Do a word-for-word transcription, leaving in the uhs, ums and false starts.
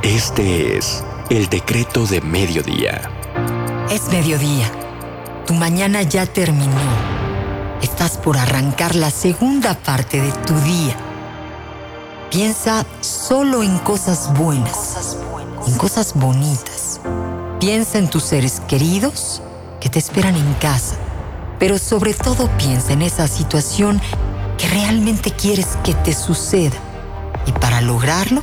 Este es el decreto de mediodía. Es mediodía. Tu mañana ya terminó. Estás por arrancar la segunda parte de tu día. Piensa solo en cosas buenas, en cosas bonitas. Piensa en tus seres queridos que te esperan en casa. Pero sobre todo piensa en esa situación que realmente quieres que te suceda. Y para lograrlo,